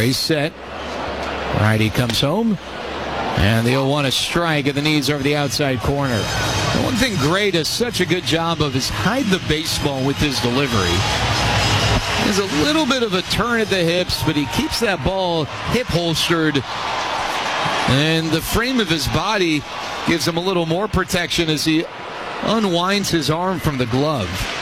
Gray set. Righty comes home. And the 0-1, a strike at the knees over the outside corner. The one thing Gray does such a good job of is hide the baseball with his delivery. There's a little bit of a turn at the hips, but he keeps that ball hip holstered. And the frame of his body gives him a little more protection as he unwinds his arm from the glove.